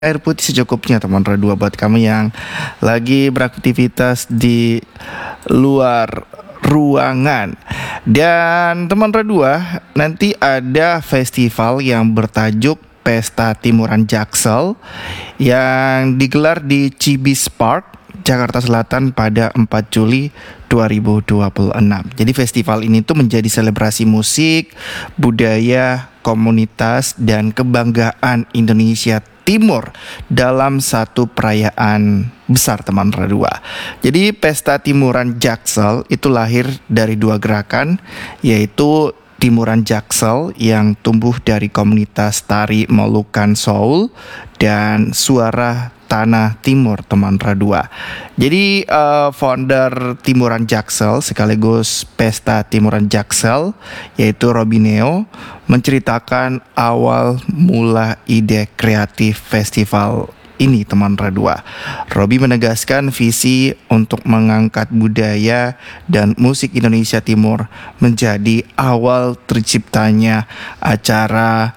air putih secukupnya teman Radua, buat kamu yang lagi beraktivitas di luar ruangan. Dan teman Radua, nanti ada festival yang bertajuk Pesta Timuran Jaksel yang digelar di Cibis Park, Jakarta Selatan pada 4 Juli 2026. Jadi festival ini tuh menjadi selebrasi musik, budaya, komunitas, dan kebanggaan Indonesia Timur dalam satu perayaan besar teman Radua. Jadi Pesta Timuran Jaksel itu lahir dari dua gerakan, yaitu Timuran Jaksel yang tumbuh dari komunitas tari Moluccan Soul dan Suara Tanah Timur teman Radua. Jadi founder Timuran Jaksel sekaligus Pesta Timuran Jaksel yaitu Robineo menceritakan awal mula ide kreatif festival ini teman Radua. Robi menegaskan visi untuk mengangkat budaya dan musik Indonesia Timur menjadi awal terciptanya acara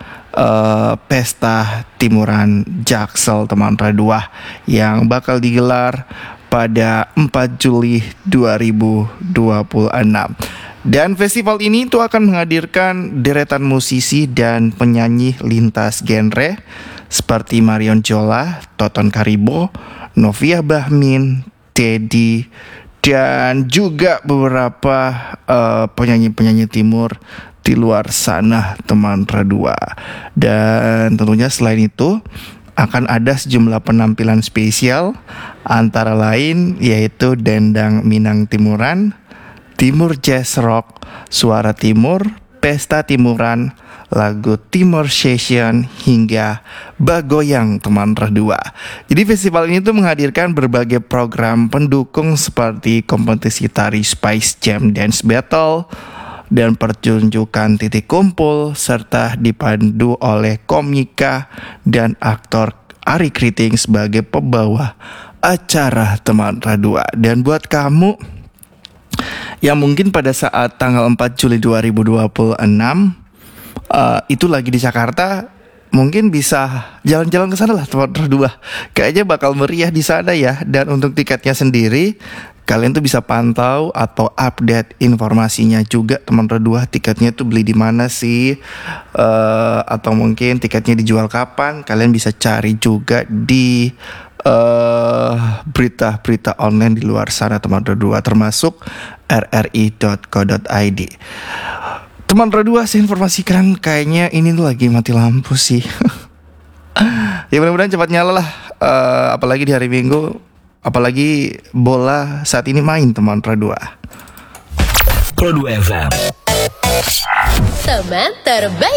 Pesta Timuran Jaksel teman Radua yang bakal digelar pada 4 Juli 2026. Dan festival ini tuh akan menghadirkan deretan musisi dan penyanyi lintas genre seperti Marion Jola, Toton Karibo, Novia Bahmin, Teddy, dan juga beberapa penyanyi-penyanyi timur di luar sana teman Radua. Dan tentunya selain itu akan ada sejumlah penampilan spesial, antara lain yaitu Dendang Minang Timuran, Timur Jazz Rock, Suara Timur, Pesta Timuran, lagu Timur Session, hingga Bagoyang teman Radua. Jadi festival ini tuh menghadirkan berbagai program pendukung seperti kompetisi tari Spice Jam Dance Battle dan pertunjukan titik kumpul, serta dipandu oleh komika dan aktor Ari Kriting sebagai pembawa acara teman Radua. Dan buat kamu yang mungkin pada saat tanggal 4 Juli 2026 itu lagi di Jakarta, mungkin bisa jalan-jalan ke sana lah teman Radua. Kayaknya bakal meriah di sana ya. Dan untuk tiketnya sendiri, kalian tuh bisa pantau atau update informasinya juga teman Radua. Tiketnya tuh beli di mana sih? Atau mungkin tiketnya dijual kapan? Kalian bisa cari juga di berita-berita online di luar sana teman Radua, termasuk rri.co.id. Teman Radua, saya informasikan kayaknya ini tuh lagi mati lampu sih. Ya mudah-mudahan cepat nyala lah. Apalagi di hari Minggu, apalagi bola saat ini main teman Radua. Pro 2 FM. Teman terbaik.